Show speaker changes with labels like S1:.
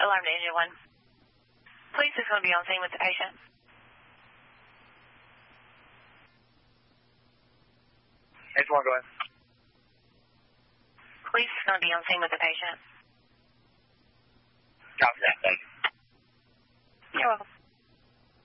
S1: Alarm to engine 1. Police is going to be on scene with the patient.
S2: Engine 1, go ahead.
S1: Police is going to be on scene with the patient.